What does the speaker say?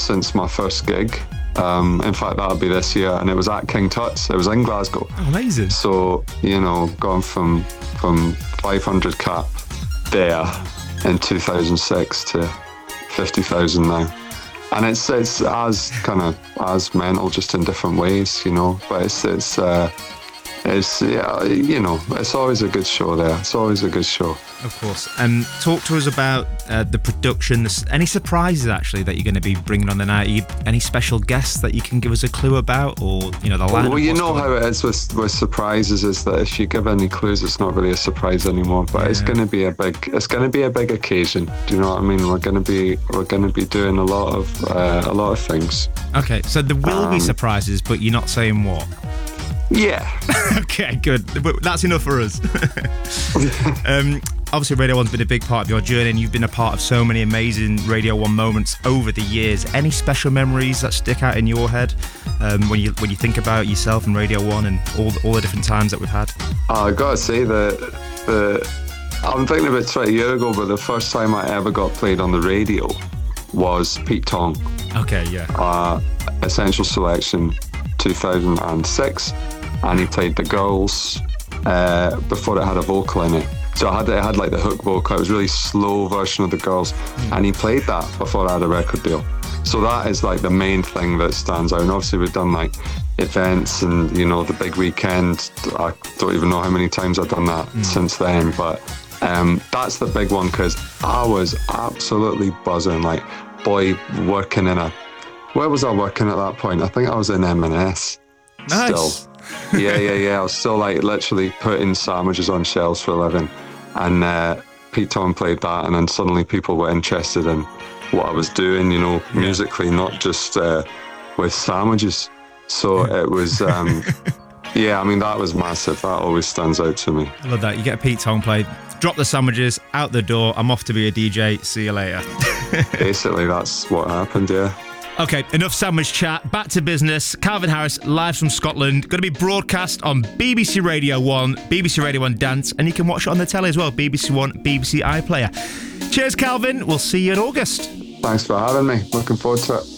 since my first gig. In fact, that'll be this year, and it was at King Tut's. It was in Glasgow. Oh, amazing. So, gone from 500 cap there in 2006 to 50,000 now. And it's as kind of as mental, just in different ways, but it's always a good show there. It's always a good show. Of course. Talk to us about the production. Any surprises, actually, that you're going to be bringing on the night? Any special guests that you can give us a clue about, or the lineup? Well, you know how it is with surprises, is that if you give any clues, it's not really a surprise anymore. But it's going to be a big occasion. Do you know what I mean? We're going to be doing a lot of things. Okay, so there will be surprises, but you're not saying what. Yeah. Okay, good. That's enough for us. Obviously, Radio 1's been a big part of your journey, and you've been a part of so many amazing Radio 1 moments over the years. Any special memories that stick out in your head when you think about yourself and Radio 1 and all the different times that we've had? I gotta say that I'm thinking about 20 years ago, but the first time I ever got played on the radio was Pete Tong. Okay, yeah. Essential Selection 2006, and he played The Girls before it had a vocal in it. So it had like the hook vocal. It was a really slow version of The Girls, and he played that before I had a record deal. So that is like the main thing that stands out. And obviously we've done like events and the big weekend. I don't even know how many times I've done that since then, but that's the big one, because I was absolutely buzzing. Like, boy, working in where was I working at that point? I think I was in M&S. Nice. Still. Yeah. I was still like literally putting sandwiches on shelves for a living. And Pete Tong played that, and then suddenly people were interested in what I was doing, musically, not just with sandwiches. So it was, that was massive. That always stands out to me. I love that. You get a Pete Tong play, drop the sandwiches, out the door, I'm off to be a DJ, see you later. Basically, that's what happened, yeah. Okay, enough sandwich chat. Back to business. Calvin Harris, live from Scotland. Going to be broadcast on BBC Radio 1, BBC Radio 1 Dance, and you can watch it on the telly as well, BBC 1, BBC iPlayer. Cheers, Calvin. We'll see you in August. Thanks for having me. Looking forward to it.